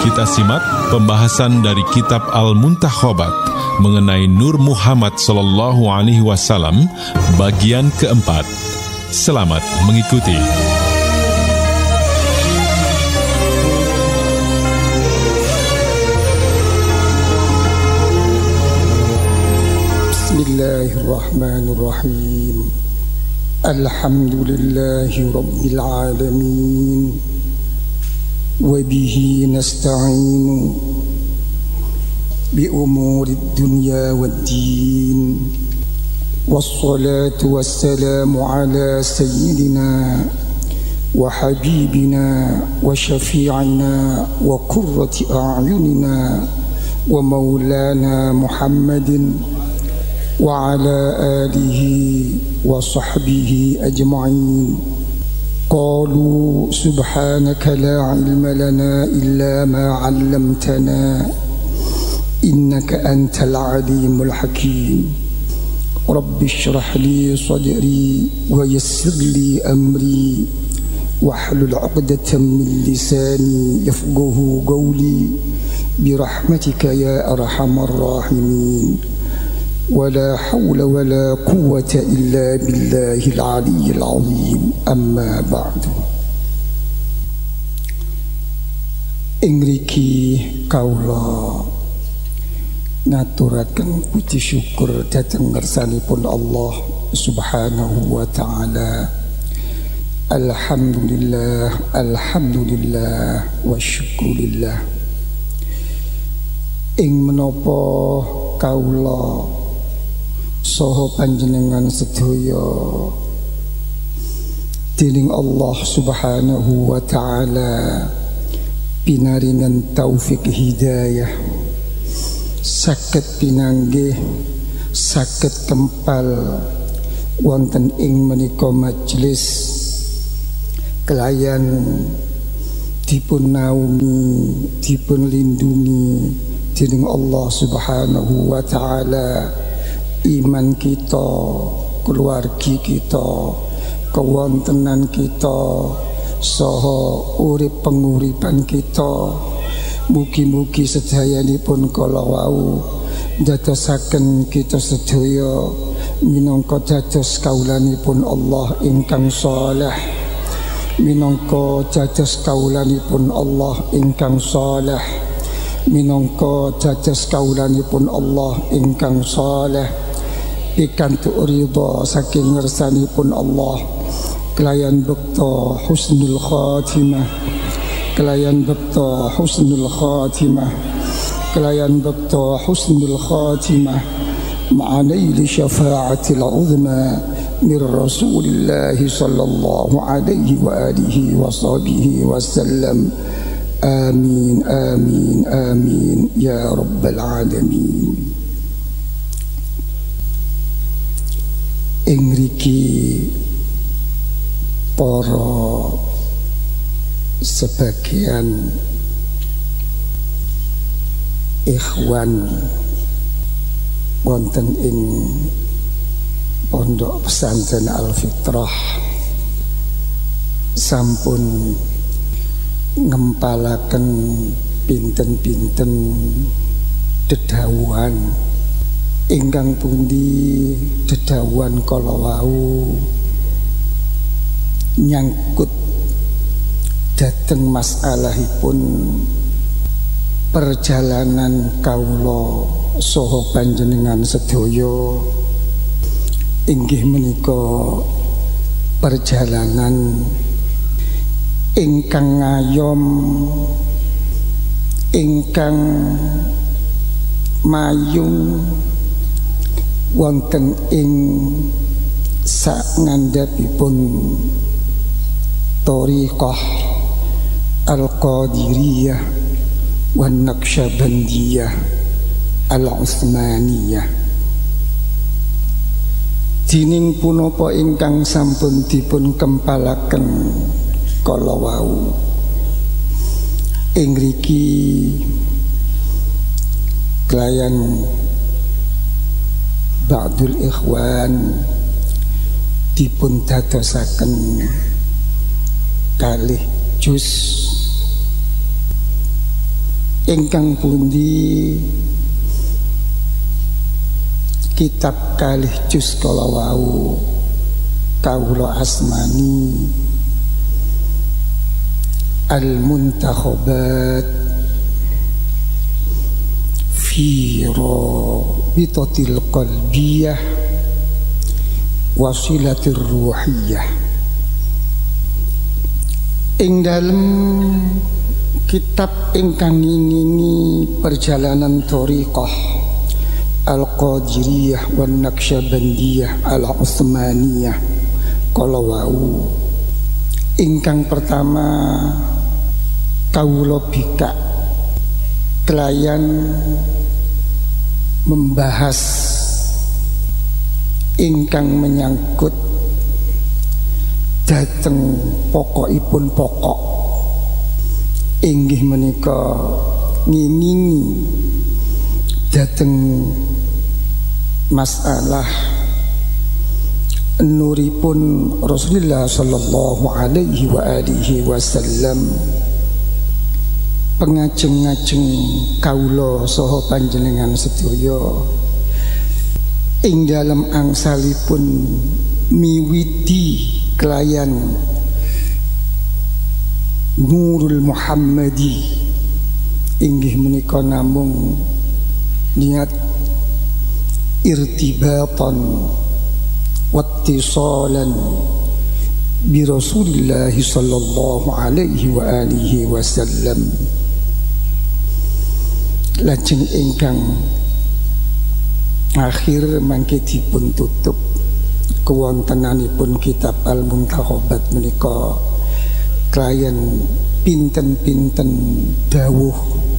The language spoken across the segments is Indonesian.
Kita simak pembahasan dari kitab Al-Muntakhabat mengenai Nur Muhammad SAW bagian keempat. Selamat mengikuti. Bismillahirrahmanirrahim. Alhamdulillahi rabbil alamin. Wa bihi nasta'inu bi umurid dunya waddin. Wassalatu wassalamu ala sayyidina wa habibina wa syafi'ina wa qurrati a'yunina wa maulana Muhammadin wa ala alihi wa sahbihi ajma'in. Qalu subhanaka la ilma lana illa ma 'allamtana innaka antal alimul hakim. Rabbi shrah li sadri wa yassir li amri wahlul 'uqdatam min lisani yafqahu qawli birahmatika ya arhamar rahimin. ولا حول ولا قوة إلا بالله العلي العظيم. أما بعد. Ingriki kaula ngaturaken puji syukur dhateng ngersanipun Allah Subhanahu wa taala. Alhamdulillah, alhamdulillah wa syukurillah. Ing menapa kaula saha panjenengan sedaya dening Allah Subhanahu wa taala pinaringan taufik hidayah saged pinanggih saged kempal wonten ing menika majelis kelayan dipun naungi dipun lindungi dening Allah Subhanahu wa taala. Iman kita, keluargi kita, kewontenan kita, saha urip penguripan kita, mugi-mugi sedayanipun kala wau dadosaken kita sedaya minangka dados kaulanipun Allah ingkang saleh, minangka dados kaulanipun Allah ingkang saleh, minangka dados kaulanipun Allah ingkang saleh, pikantuk ridha saking ngersanipun Allah, kelayan bekta husnul khatimah, kelayan bekta husnul khatimah, kelayan bekta husnul khatimah ma'alaili syafa'atil uzma min Rasulillahi sallallahu alaihi wa alihi wa sahbihi wa sallam. Amin amin amin ya rabbal alamin. Ing mriki para sebagian ikhwan wonten ing pondok pesantren Al-Fitrah sampun ngempalaken pinten-pinten dedawuhan ingkang pundi dedawuhan kala wau nyangkut dhateng masalahipun perjalanan kawula saha panjenengan sedaya inggih menika perjalanan ingkang ngayom, ingkang mayung wonten ing sangandhapipun thariqah Al-Qadiriyah wan Naqsyabandiyah Al-Utsmaniyah. Dining punapa ingkang sampun dipun kempalaken kala wau ing mriki kelayan ba'dul ikhwan dipun dadosaken kalih juz ingkang pundi kitab kalih juz kala wau kawula asmani Al-Muntakhobat fi rabitatil qalbiyah wasilatir ruhiyah. Ing dalem kitab ingkang nginini perjalanan thariqah Al-Qadiriyah wan Naqsyabandiyah Al-Utsmaniyah kala wau ingkang pertama kawula bikak kelayan membahas ingkang menyangkut dhateng pokokipun pokok inggih menika nginini dhateng masalah nuripun Rasulullah sallallahu alaihi wa alihi wasallam, pengajeng-ajeng kawula saha panjenengan sedaya ing dalem angsalipun miwiti kelayan Nurul Muhammadi inggih menika namung niat irtibatan wattisalan bi Rasulillah sallallahu alaihi wa alihi wasallam. Lajeng ingkang akhir mangke dipun tutup kewontenanipun kitab Al-Muntakhobat menika kelayan pinten-pinten dawuh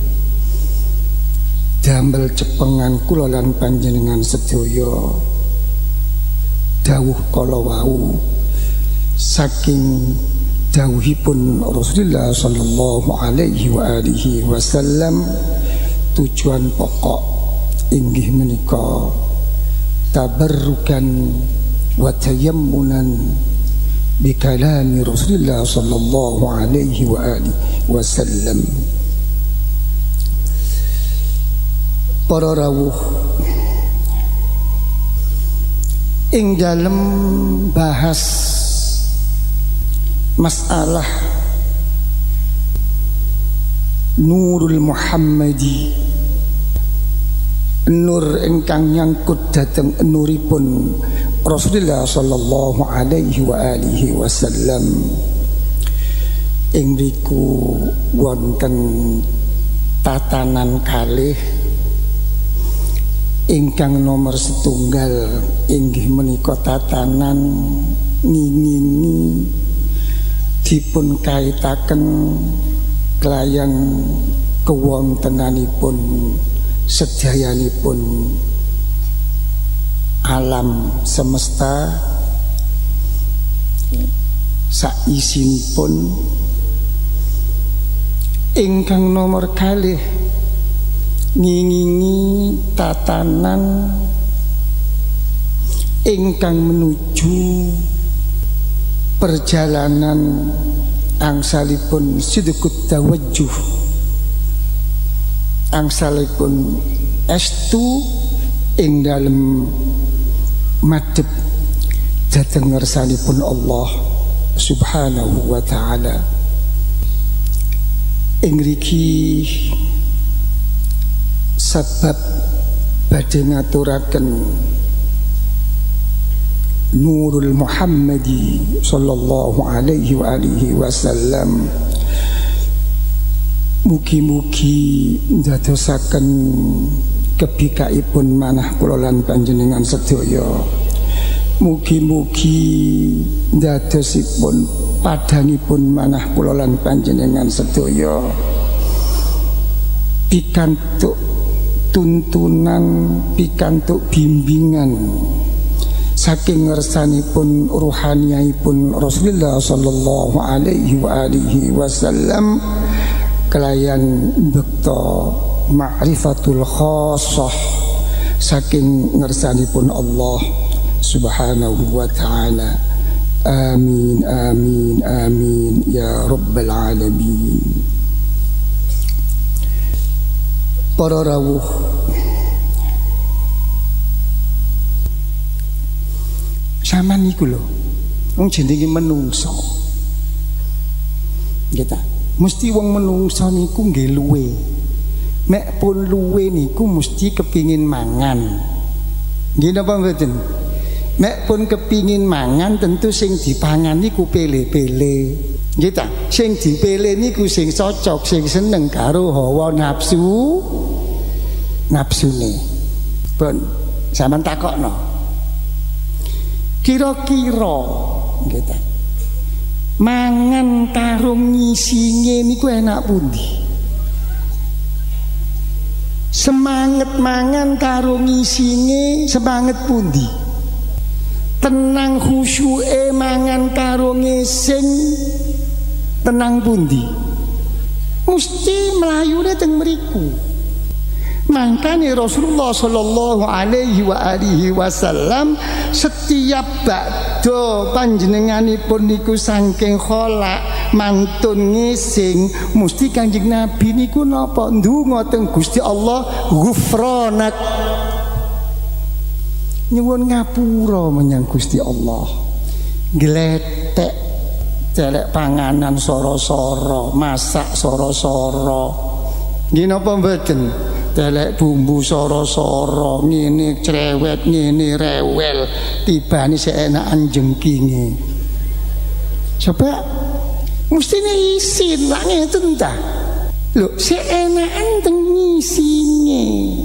damel cepengan kula lan panjenengan sedaya, dawuh kala wau saking dawuhipun Rasulullah sallallahu alaihi wa alihi wasallam, tujuan pokok inggih menika tabarrukan wa tayammunan bi kalami Rasulullah sallallahu alaihi wa alihi wasallam. Para rawuh, ing dalem bahas masalah Nurul Muhammadi, nur ingkang nyangkut dhateng nuripun Rasulullah sallallahu alaihi wa alihi wasallam, ing mriku wonten tatanan kalih ingkang nomor setunggal inggih menika tatanan ngingini dipun kaitaken kelayan kewontenanipun sedayanipun alam semesta saisinipun, ingkang nomor kalih ngingingi tatanan ingkang menuju perjalanan angsalipun sidqut tawajjuh, angsalipun estu ing dalem madhep dhateng ngersanipun Allah subhanahu wa ta'ala. Ing mriki sebab badhe ngaturaken Nurul Muhammadi sallallahu alaihi wa alihi wasallam, mugi-mugi ndadosaken kebikaipun manah kula lan panjenengan sedaya, mugi-mugi ndadosipun padhangipun manah kula lan panjenengan sedaya pikantuk tuntunan, pikantuk bimbingan saking ngersanipun ruhaniyaipun Rasulullah sallallahu alaihi wa alihi wasallam, kelayan bekta ma'rifatul khassah saking ngersanipun Allah subhanahu wa ta'ala. Amin amin amin ya rabbal alamin. para rawuh, sampean niku lho wong jenenge menungso. Kita mesti wong menungso niku nggih luwe. Mek pun luwe niku mesti kepingin mangan. Nggih napa mboten? Mek pun kepingin mangan tentu sing dipangan niku pele-pele. Nggih ta? Sing dipele niku sing cocok, sing seneng karo hawa nafsune. Pun sampean takokno. Kira-kira nggih ta. Mangan karo ngisinge niku enak pundi? Semangat mangan karo ngisinge semangat pundi? Tenang khusyuke mangan karo ngising tenang pundi? Mesti melayune teng mriku. Makanya Rasulullah sallallahu alaihi wasallam setiap bakdo panjenenganipun niku saking kholak mantun ngising mesti Kanjeng Nabi niku napa ndonga teng Gusti Allah ghufranak, nyuwun ngapura menyang Gusti Allah, gletek celek panganan soro-soro, masak soro-soro, nggih napa mboten? Delek bumbu soro-soro, ngene cerewet, ngene rewel, tibane seenakan jengkinge. Coba mestine isin lak ngeten ta. Lho, seenakan teng ngisine.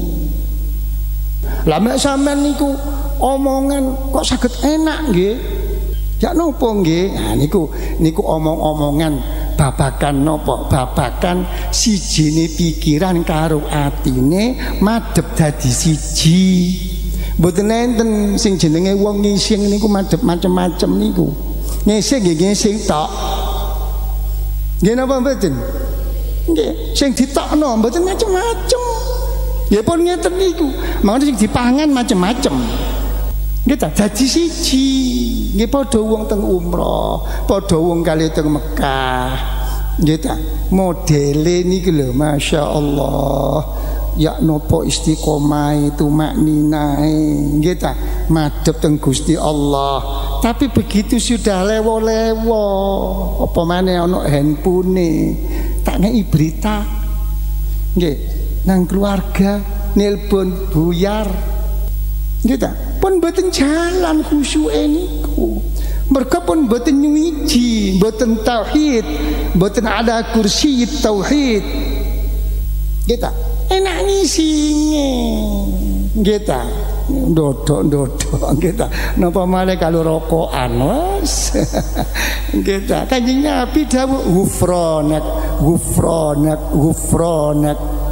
Lah mek sampean niku omongan kok saged enak nggih? Ya napa nggih? Nah niku omong-omongan babakan nopo, babakan sijine pikiran karo atine madhep dadi siji. Mboten enten sing jenenge wong ngising niku madhep macem-macem niku. Ngising nggih ngising tok. Nggih napa mboten? Nggih, sing ditokno mboten macem-macem. Ya pun ngeten niku. Mangane sing dipangan macem-macem. Nggih ta dadi siji. Nggih padha wong teng umrah, padha wong kali teng Mekah. Nggih ta modele niki lho masyaallah. Ya nopo istiqomah itu makninae. Nggih ta madhep teng Gusti Allah. Tapi begitu sudah lewo-lewo apa maneh ana handphone tak ngeki berita. Nggih nang keluarga nelpon buyar. Nggih ta pun mboten jalan khusyuke niku. Mergo pun mboten nyuwiji, mboten tauhid, mboten ada kursi tauhid. Nggih ta? Enak ngisinge. Nggih ta? Ndodok-ndodok nggih ta. Napa malih kalau rokokan wes. Nggih ta? Kanjeng Nabi dawuh ghufranak, ghufranak, ghufranak.